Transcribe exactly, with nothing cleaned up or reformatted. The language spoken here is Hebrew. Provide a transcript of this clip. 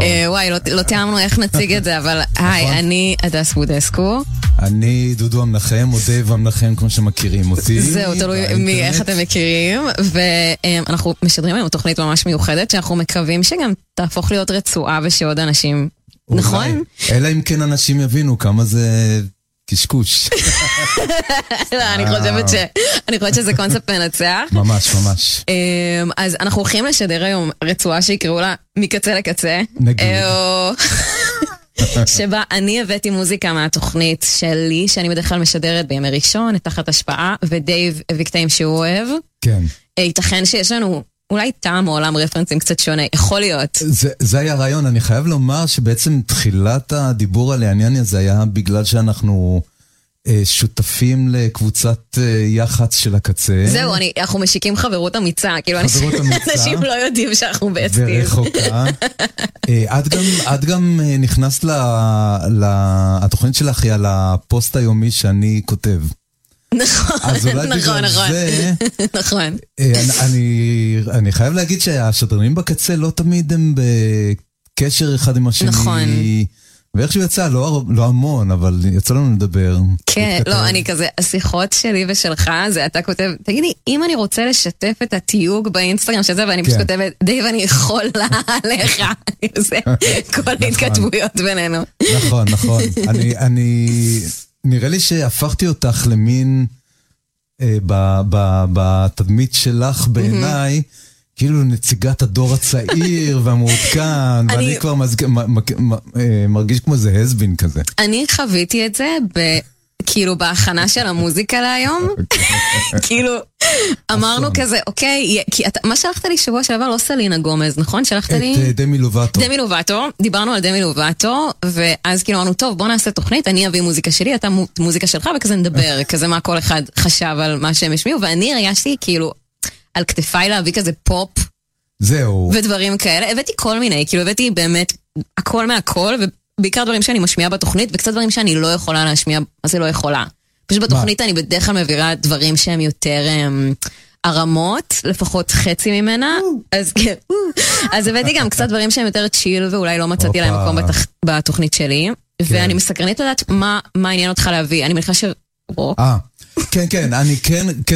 וואי, לא תיאמנו איך נציג את זה, אבל היי, אני הדס בודסקו. אני דודו המנחם, או דייב המנחם, כמו שמכירים אותי. זהו, תלוי מאיך אתם מכירים, ואנחנו משדרים היום תוכנית ממש מיוחדת, שאנחנו מקווים שגם תהפוך להיות רצועה ושעוד אנשים, נכון? אלא אם כן אנשים יבינו כמה זה קשקוש. לא, אני חושבת ש... אני חושבת שזה קונספט מנצח. ממש, ממש. אז אנחנו הולכים לשדר היום רצועה שיקראו לה מקצה לקצה. נגיד. שבה אני הבאתי מוזיקה מהתוכנית שלי, שאני בדרך כלל משדרת בימי ראשון, את תחת השפעה, ודייב הביא קטעים שהוא אוהב. כן. ייתכן שיש לנו אולי טעם או עולם רפרנסים קצת שונה, יכול להיות. זה, זה היה רעיון, אני חייב לומר שבעצם תחילת הדיבור על העניין הזה היה בגלל שאנחנו אה, שותפים לקבוצת אה, יח"צ של הקצה. זהו, אני, אנחנו משיקים חברות אמיצה, כאילו חברות אנשים, אמיצה. אנשים לא יודעים שאנחנו בעצם. ורחוקה. אה, את גם, את גם אה, נכנסת ל, ל, התוכנית שלך היא על הפוסט היומי שאני כותב. נכון, נכון, נכון. נכון. אני, אני חייב להגיד שהשדרנים בקצה לא תמיד הם בקשר אחד עם השני. נכון. ואיכשהו יצא, לא, לא המון, אבל יצא לנו לדבר. כן, לא, אני כזה, השיחות שלי ושלך, זה אתה כותב, תגידי, אם אני רוצה לשתף את התיוג באינסטגרם של זה, ואני פשוט כותבת, דייב, אני יכולה עליך. זה כל ההתכתבויות בינינו. נכון, נכון. אני, אני... נראה לי שהפכתי אותך למין, אה, ב, ב, בתדמית שלך בעיניי, mm-hmm. כאילו נציגת הדור הצעיר והמעודכן, אני... ואני כבר מזג... מ, מ, מ, אה, מרגיש כמו זה הסבין כזה. אני חוויתי את זה ב... כאילו בהכנה של המוזיקה להיום, כאילו אמרנו כזה, אוקיי, כי מה שלחת לי שבוע שעבר לא סלינה גומז, נכון? שלחת לי? את דמי לובטו. דמי לובטו, דיברנו על דמי לובטו, ואז כאילו אמרנו, טוב, בוא נעשה תוכנית, אני אביא מוזיקה שלי, אתה מוזיקה שלך, וכזה נדבר, כזה מה כל אחד חשב על מה שהם השמיעו, ואני הרגשתי כאילו על כתפיי להביא כזה פופ, זהו. ודברים כאלה, הבאתי כל מיני, כאילו הבאתי באמת הכל מהכל, בעיקר דברים שאני משמיעה בתוכנית, וקצת דברים שאני לא יכולה להשמיע, מה זה לא יכולה? פשוט בתוכנית אני בדרך כלל מבירה דברים שהם יותר הרמות, לפחות חצי ממנה, אז כן. אז הבאתי גם קצת דברים שהם יותר צ'יל, ואולי לא מצאתי להם מקום בתוכנית שלי, ואני מסקרנית לדעת מה עניין אותך להביא, אני מניחה ש... אה, כן, כן, אני כן...